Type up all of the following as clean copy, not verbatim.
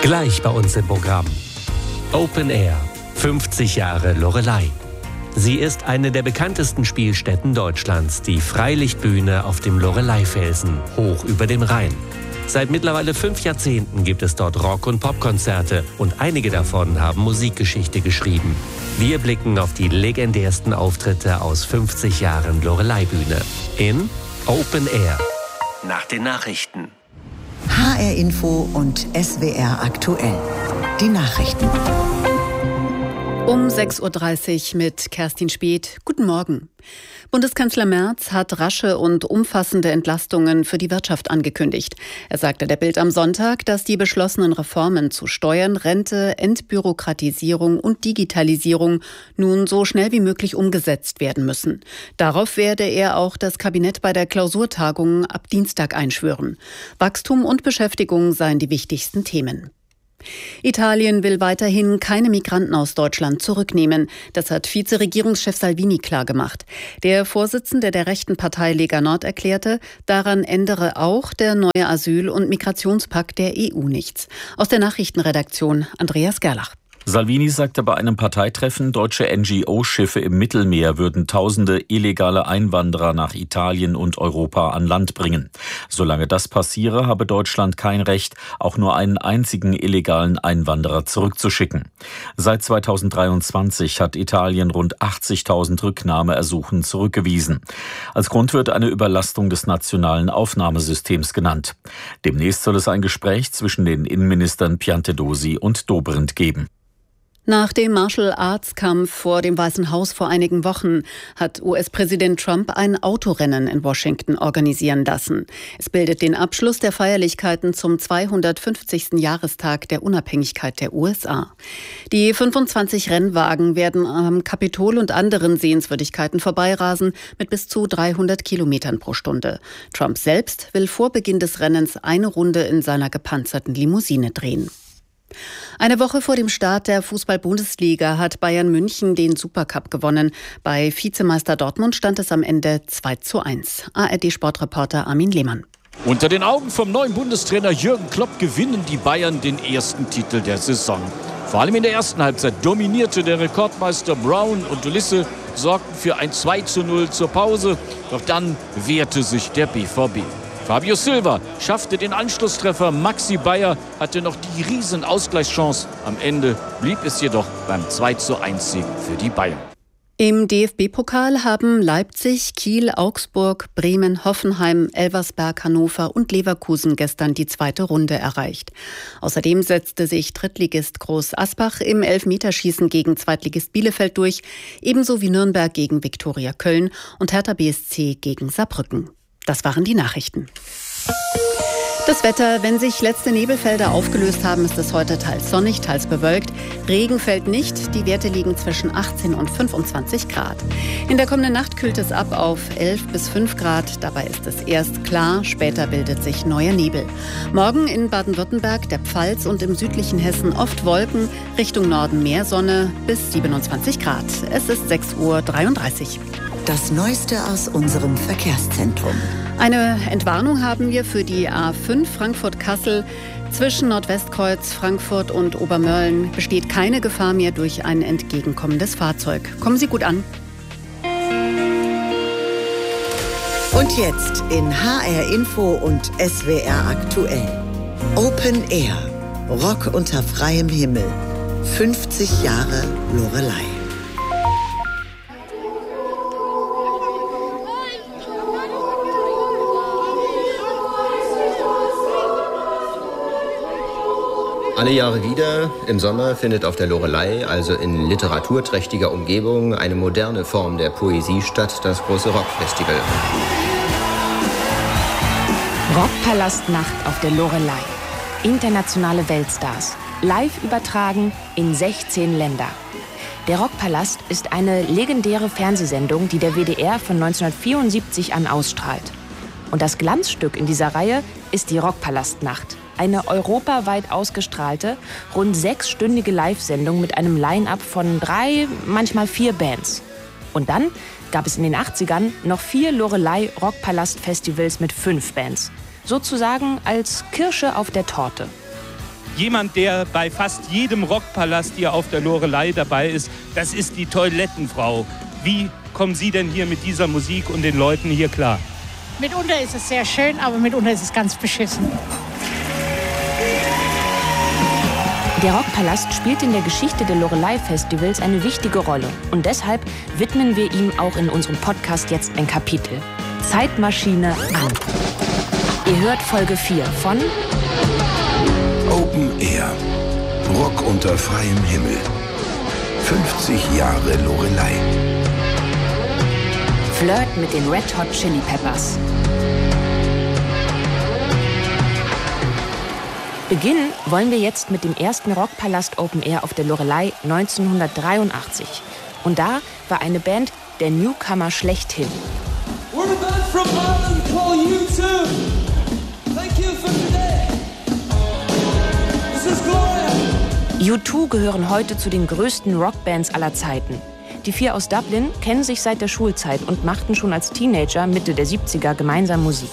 Gleich bei uns im Programm. Open Air, 50 Jahre Loreley. Sie ist eine der bekanntesten Spielstätten Deutschlands, die Freilichtbühne auf dem Loreleyfelsen, hoch über dem Rhein. Seit mittlerweile 5 Jahrzehnten gibt es dort Rock- und Popkonzerte und einige davon haben Musikgeschichte geschrieben. Wir blicken auf die legendärsten Auftritte aus 50 Jahren Loreley-Bühne in Open Air. Nach den Nachrichten. HR Info und SWR aktuell. Die Nachrichten. Um 6.30 Uhr mit Kerstin Speth. Guten Morgen. Bundeskanzler Merz hat rasche und umfassende Entlastungen für die Wirtschaft angekündigt. Er sagte der Bild am Sonntag, dass die beschlossenen Reformen zu Steuern, Rente, Entbürokratisierung und Digitalisierung nun so schnell wie möglich umgesetzt werden müssen. Darauf werde er auch das Kabinett bei der Klausurtagung ab Dienstag einschwören. Wachstum und Beschäftigung seien die wichtigsten Themen. Italien will weiterhin keine Migranten aus Deutschland zurücknehmen. Das hat Vizeregierungschef Salvini klargemacht. Der Vorsitzende der rechten Partei Lega Nord erklärte, daran ändere auch der neue Asyl- und Migrationspakt der EU nichts. Aus der Nachrichtenredaktion Andreas Gerlach. Salvini sagte bei einem Parteitreffen, deutsche NGO-Schiffe im Mittelmeer würden tausende illegale Einwanderer nach Italien und Europa an Land bringen. Solange das passiere, habe Deutschland kein Recht, auch nur einen einzigen illegalen Einwanderer zurückzuschicken. Seit 2023 hat Italien rund 80.000 Rücknahmeersuchen zurückgewiesen. Als Grund wird eine Überlastung des nationalen Aufnahmesystems genannt. Demnächst soll es ein Gespräch zwischen den Innenministern Piantedosi und Dobrindt geben. Nach dem Martial-Arts-Kampf vor dem Weißen Haus vor einigen Wochen hat US-Präsident Trump ein Autorennen in Washington organisieren lassen. Es bildet den Abschluss der Feierlichkeiten zum 250. Jahrestag der Unabhängigkeit der USA. Die 25 Rennwagen werden am Kapitol und anderen Sehenswürdigkeiten vorbeirasen mit bis zu 300 Kilometern pro Stunde. Trump selbst will vor Beginn des Rennens eine Runde in seiner gepanzerten Limousine drehen. Eine Woche vor dem Start der Fußball-Bundesliga hat Bayern München den Supercup gewonnen. Bei Vizemeister Dortmund stand es am Ende 2:1. ARD-Sportreporter Armin Lehmann. Unter den Augen vom neuen Bundestrainer Jürgen Klopp gewinnen die Bayern den ersten Titel der Saison. Vor allem in der ersten Halbzeit dominierte der Rekordmeister Brown und Ulisse, sorgten für ein 2:0 zur Pause. Doch dann wehrte sich der BVB. Fabio Silva schaffte den Anschlusstreffer, Maxi Bayer hatte noch die riesen Ausgleichschance. Am Ende blieb es jedoch beim 2:1-Sieg für die Bayern. Im DFB-Pokal haben Leipzig, Kiel, Augsburg, Bremen, Hoffenheim, Elversberg, Hannover und Leverkusen gestern die zweite Runde erreicht. Außerdem setzte sich Drittligist Groß Asbach im Elfmeterschießen gegen Zweitligist Bielefeld durch, ebenso wie Nürnberg gegen Viktoria Köln und Hertha BSC gegen Saarbrücken. Das waren die Nachrichten. Das Wetter: Wenn sich letzte Nebelfelder aufgelöst haben, ist es heute teils sonnig, teils bewölkt. Regen fällt nicht. Die Werte liegen zwischen 18 und 25 Grad. In der kommenden Nacht kühlt es ab auf 11 bis 5 Grad. Dabei ist es erst klar, später bildet sich neuer Nebel. Morgen in Baden-Württemberg, der Pfalz und im südlichen Hessen oft Wolken. Richtung Norden mehr Sonne bis 27 Grad. Es ist 6:33 Uhr. Das Neueste aus unserem Verkehrszentrum. Eine Entwarnung haben wir für die A5 Frankfurt-Kassel. Zwischen Nordwestkreuz, Frankfurt und Obermölln besteht keine Gefahr mehr durch ein entgegenkommendes Fahrzeug. Kommen Sie gut an. Und jetzt in HR Info und SWR aktuell. Open Air. Rock unter freiem Himmel. 50 Jahre Loreley. Alle Jahre wieder, im Sommer, findet auf der Loreley, also in literaturträchtiger Umgebung, eine moderne Form der Poesie statt, das große Rockfestival. Rockpalastnacht auf der Loreley. Internationale Weltstars. Live übertragen in 16 Länder. Der Rockpalast ist eine legendäre Fernsehsendung, die der WDR von 1974 an ausstrahlt. Und das Glanzstück in dieser Reihe ist die Rockpalastnacht. Eine europaweit ausgestrahlte, rund 6-stündige Live-Sendung mit einem Line-up von 3, manchmal 4 Bands. Und dann gab es in den 80ern noch 4 Loreley-Rockpalast-Festivals mit 5 Bands. Sozusagen als Kirsche auf der Torte. jemand, der bei fast jedem Rockpalast hier auf der Loreley dabei ist, das ist die Toilettenfrau. Wie kommen Sie denn hier mit dieser Musik und den Leuten hier klar? Mitunter ist es sehr schön, aber mitunter ist es ganz beschissen. Der Rockpalast spielt in der Geschichte der Loreley-Festivals eine wichtige Rolle. Und deshalb widmen wir ihm auch in unserem Podcast jetzt ein Kapitel. Zeitmaschine an. Ihr hört Folge 4 von Open Air. Rock unter freiem Himmel. 50 Jahre Loreley. Flirt mit den Red Hot Chili Peppers. Beginnen wollen wir jetzt mit dem ersten Rockpalast Open Air auf der Loreley 1983. Und da war eine Band der Newcomer schlechthin. We're the band from Ireland called U2. Thank you for today. This is Gloria. U2 gehören heute zu den größten Rockbands aller Zeiten. Die 4 aus Dublin kennen sich seit der Schulzeit und machten schon als Teenager Mitte der 70er gemeinsam Musik.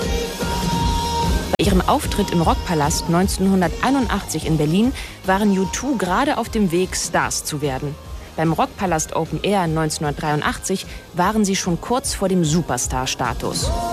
Bei ihrem Auftritt im Rockpalast 1981 in Berlin waren U2 gerade auf dem Weg, Stars zu werden. Beim Rockpalast Open Air 1983 waren sie schon kurz vor dem Superstar-Status.